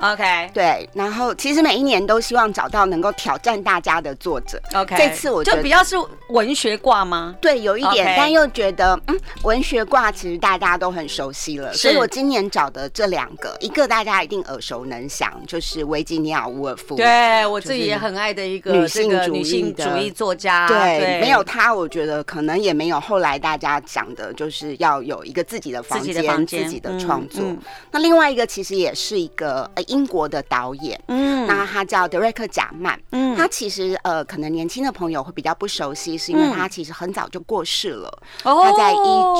OK， 对，然后其实每一年都希望找到能够挑战大家的作者。 OK， 这次我觉得就比较是文学挂吗？ 对，有一点， OK 但又觉得文学挂其实大家都很熟悉了，所以我今年找的这2个，一个大家一定耳熟能详，就是维吉尼亚·伍尔夫。 对我自己也很爱的一个女性主义作家。 对，没有他，我觉得可能也没有后来大家讲的，就是要有一个自己的房间、自己的创作。那另外一个其实也是一个英国的导演，那他叫德瑞克·贾曼，他其实可能年轻的朋友会比较不熟悉，是因为他其实很早就过世了，他在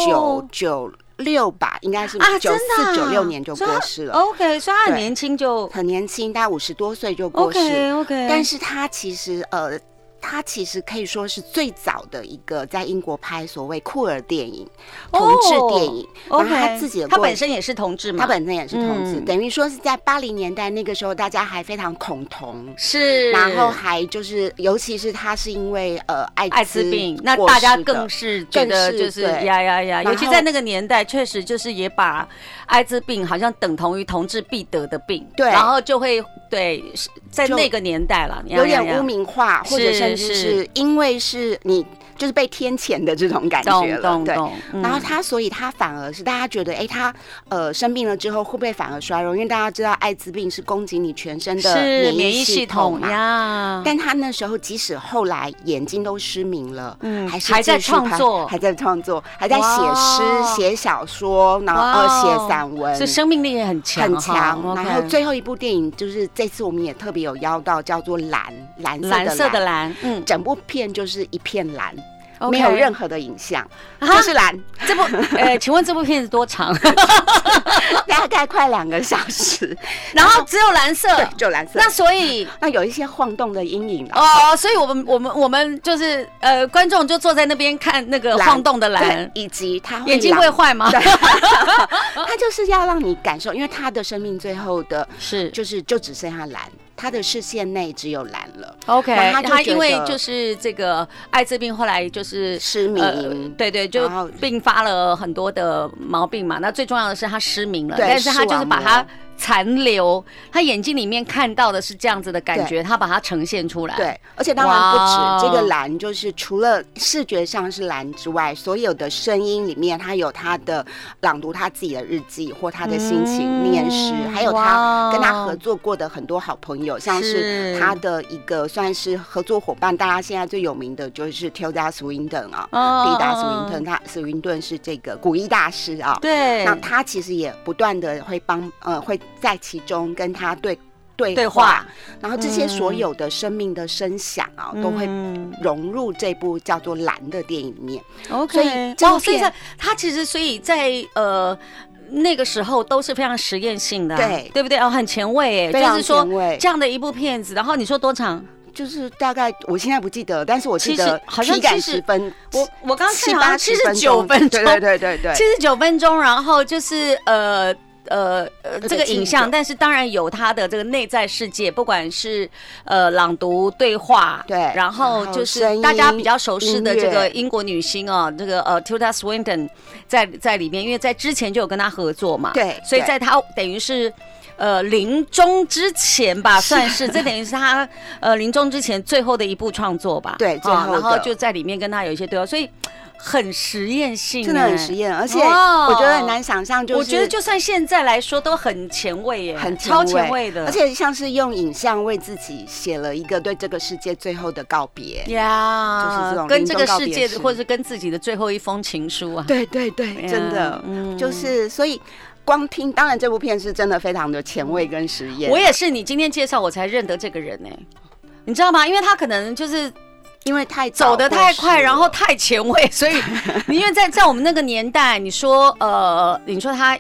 1996吧，应该是94、96年就过世了。 OK， 所以他很年轻很年轻，大概50多岁就过世。 OK， 但是他其实他其实可以说是最早的一个在英国拍所谓酷儿电影、同志电影。然后他自己的他本身也是同志嘛， 他本身也是同志，等于说是在80年代那个时候，大家还非常恐同， 是， 然后还就是尤其是他是因为艾滋病， 那大家更是觉得就是呀，尤其在那个年代，确实就是也把艾滋病好像等同于同志必得的病，对，然后就会对在那个年代了， 有点污名化，或者甚至是因为是你就是被天谴的这种感觉了，对。然后所以他反而是大家觉得，他生病了之后会不会反而衰弱？因为大家知道艾滋病是攻击你全身的免疫系统嘛。但他那时候即使后来眼睛都失明了， 还在创作， 还在写诗、写小说，然后写散文， 所以生命力也很强， 很强。然后最后一部电影就是这次我们也特别有邀到，叫做蓝色的蓝，整部片就是一片蓝。没有任何的影像，就是蓝。 这部请问这部片子多长？ 大概快2个小时， 然后只有蓝色， 对，就蓝色。 那所以那有一些晃动的阴影所以我们就是观众就坐在那边看那个晃动的蓝， 以及他眼睛会坏吗？ 他就是要让你感受，因为他的生命最后的就只剩下蓝。他的视线内只有蓝了 ，OK， 他因为就是这个艾滋病，后来就是失明， 对，就并发了很多的毛病嘛。那最重要的是他失明了，但是他就是把他残留，他眼睛里面看到的是这样子的感觉，他把它呈现出来。 对，而且当然不止这个蓝，就是除了视觉上是蓝之外，所有的声音里面，他有他的朗读他自己的日记或他的心情念诗，还有他跟他合作过的很多好朋友，像是他的一个算是合作伙伴，大家现在最有名的就是 Tilda Swinton 蒂达斯winton顿是这个古医大师啊。 对， 那他其实也不断的会会在其中跟他对话，然后这些所有的生命的声响都会融入这部叫做《蓝》的电影里面。 OK， 所以他其实所以在那个时候都是非常实验性的，对不对？很前卫，就是说这样的一部片子。然后你说多长？ 就是大概我现在不记得，但是我记得好像 70分， 我刚看好像79分钟， 对 ，79分钟，然后就是这个影像，但是当然有它的这个内在世界，不管是朗读、对话， 对， 然后就是大家比较熟悉的这个英国女星这个Tilda Swinton 在里面，因为在之前就有跟她合作嘛， 对， 所以在她等于是。临终之前吧，算是这等于是他临终之前最后的一部创作吧。 对，最后然后就在里面跟他有一些对话，所以很实验性， 真的很实验，而且我觉得很难想象，就是我觉得就算现在来说都很前卫耶，很超前卫的， 而且像是用影像为自己写了一个对这个世界最后的告别呀， 就是这种跟这个世界或者是跟自己的最后一封情书啊。 对，真的，就是所以。光听，当然这部片是真的非常的前卫跟实验。 我也是，你今天介绍我才认得这个人你知道吗？因为他可能就是因为走得太快，然后太前卫，所以因为在我们那个年代，你说他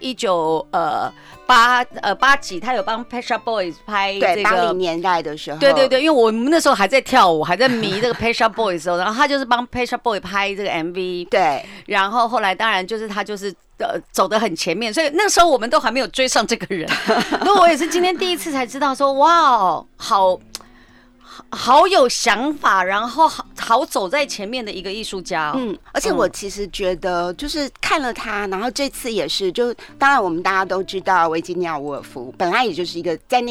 1980几，他有帮 Pet Shop Boys 拍这个 80年代的时候， 对，因为我们那时候还在跳舞，还在迷这个 Pet Shop Boys 的时候，然后他就是帮 Pet Shop Boys 拍这个 MV， 对，然后后来当然就是他就是走得很前面，所以那时候我们都还没有追上这个人，那我也是今天第一次才知道说，哇，好有想法，然后好走在前面的一个艺术家而且我其实觉得就是看了他，然后这次也是，就当然我们大家都知道维吉尼亚·伍尔夫本来也就是一个在那